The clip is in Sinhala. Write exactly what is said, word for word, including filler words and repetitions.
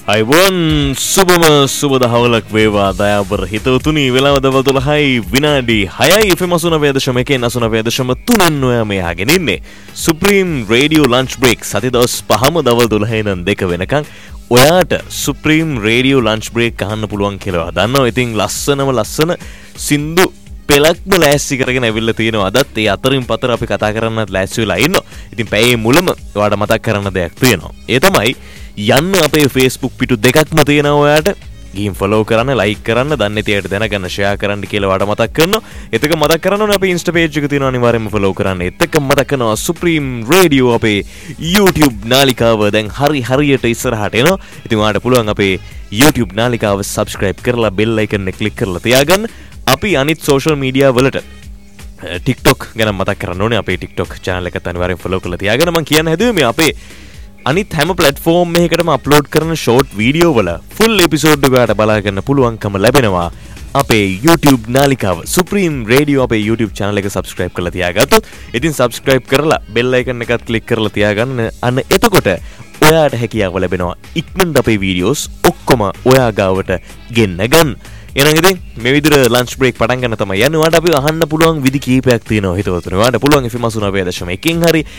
අයිබෝන් සුබම සුබ දහවලක් වේවා දයාබර හිතවතුනි වෙලාව දවල් දොළහයි විනාඩි හයයි එෆ් එම් අසූනවය දශම එකෙන් අසූනවය දශම තුනෙන් ඔයා මේ අහගෙන ඉන්නේ සුප්‍රීම් රේඩියෝ ලන්ච් බ්‍රේක් සති දවස් පහම දවල් දොළහේ ඉඳන් දෙක වෙනකන් ඔයාට සුප්‍රීම් රේඩියෝ ලන්ච් බ්‍රේක් අහන්න පුළුවන් කියලා දන්නවා. ඉතින් ලස්සනම ලස්සන සින්දු පෙලක්ම ලෑස්ති කරගෙන ඇවිල්ලා තියෙනවා. අදත් ඒ අතරින් පතර අපි කතා කරන්නත් ලෑස්ති වෙලා ඉන්නවා. ඉතින් පැයේ මුලම ඔයාට මතක් කරන්න දෙයක් තියෙනවා. ඒ තමයි යන්න අපේ Facebook පිටු දෙකක්ම තියෙනවා ඔයාට. ගිහින් ෆලෝ කරන්න, ලයික් කරන්න, දන්නේ නැති අයට දැනගන්න, ෂෙයා කරන්න කියලා ඔයාට මතක් කරනවා. එතක මතක් කරන්න ඕනේ අපේ Insta page එක තියෙනවා අනිවාර්යයෙන්ම ෆලෝ කරන්න. එතක මතක් කරනවා Supreme Radio අපේ YouTube නාලිකාව දැන් හරි හරියට ඉස්සරහට එනවා. ඉතින් ඔයාට පුළුවන් අපේ YouTube නාලිකාව subscribe කරලා bell icon එක click කරලා තියාගන්න. අපි අනිත් social media වලට TikTok ගැන මතක් කරන්න ඕනේ. අපේ TikTok channel එකත් අනිවාර්යෙන් ෆලෝ කරලා තියාගන්න. මම කියන්න හැදුවේ මේ අපේ අනිත් හැම platform එකකටම අප්ලෝඩ් කරන short video වල full episode එකකට බලා ගන්න පුළුවන්කම ලැබෙනවා අපේ YouTube නාලිකාව Supreme Radio අපේ YouTube channel එක subscribe කරලා තියාගත්තොත්. ඉතින් subscribe කරලා bell icon එකත් click කරලා තියාගන්න. අන්න එතකොට ඔයාට හැකියාව ලැබෙනවා ඉක්මනට අපේ videos ඔක්කොම ඔයා ගාවට ගෙන්න ගන්න. එහෙනම් ඉතින් මේ විදිහට ලන්ච් බ්‍රේක් පටන් ගන්න තමයි යන්නේ. ඔයාලට අපි අහන්න පුළුවන් විදි කීපයක් තියෙනවා හිතවතුනි. ඔයාලට පුළුවන් එෆ් එම් අසූනවය දශම එකෙන් හරි